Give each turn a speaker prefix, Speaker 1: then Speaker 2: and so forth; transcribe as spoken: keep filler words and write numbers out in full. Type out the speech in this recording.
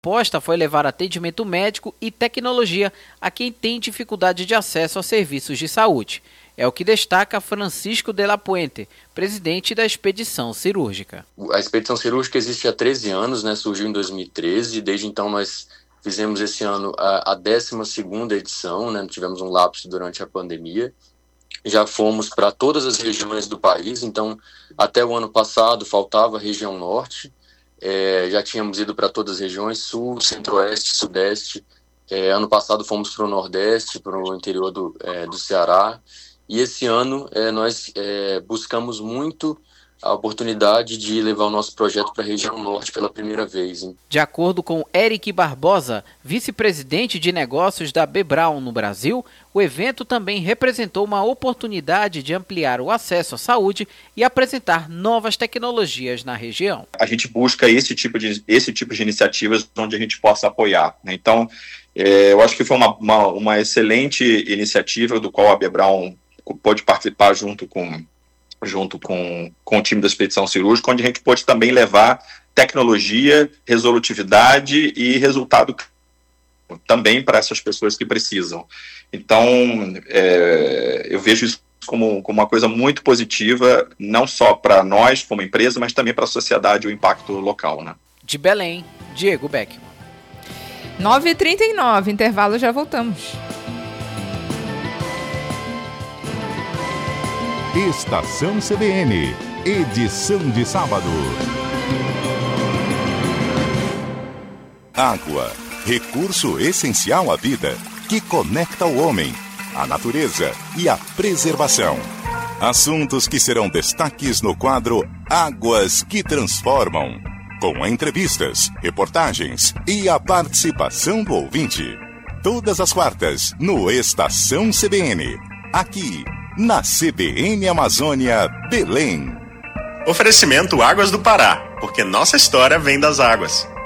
Speaker 1: proposta foi levar atendimento médico e tecnologia a quem tem dificuldade de acesso a serviços de saúde. É o que destaca Francisco de la Puente, presidente da Expedição Cirúrgica.
Speaker 2: A Expedição Cirúrgica existe há treze anos, né? Surgiu em dois mil e treze, e desde então nós fizemos esse ano a, a décima segunda edição, né? Tivemos um lapso durante a pandemia. Já fomos para todas as regiões do país, então até o ano passado faltava a região norte, é, já tínhamos ido para todas as regiões, sul, centro-oeste, sudeste, é, ano passado fomos para o nordeste, para o interior do, é, do Ceará, e esse ano é, nós é, buscamos muito a oportunidade de levar o nosso projeto para a região norte pela primeira vez. Hein?
Speaker 1: De acordo com Eric Barbosa, vice-presidente de negócios da B. Braun no Brasil, o evento também representou uma oportunidade de ampliar o acesso à saúde e apresentar novas tecnologias na região.
Speaker 3: A gente busca esse tipo de, esse tipo de iniciativas onde a gente possa apoiar, né? Então, é, eu acho que foi uma, uma, uma excelente iniciativa do qual a B. Braun pôde participar junto com junto com, com o time da Expedição Cirúrgica, onde a gente pôde também levar tecnologia, resolutividade e resultado também para essas pessoas que precisam. Então, é, eu vejo isso como, como uma coisa muito positiva, não só para nós como empresa, mas também para a sociedade, o impacto local, né?
Speaker 1: De Belém, Diego Beckman.
Speaker 4: nove e trinta e nove, intervalo, já voltamos.
Speaker 5: Estação C B N, edição de sábado. Água, recurso essencial à vida, que conecta o homem, a natureza e a preservação. Assuntos que serão destaques no quadro Águas que Transformam, com entrevistas, reportagens e a participação do ouvinte. Todas as quartas, no Estação C B N, aqui na C B N Amazônia, Belém.
Speaker 6: Oferecimento Águas do Pará, porque nossa história vem das águas.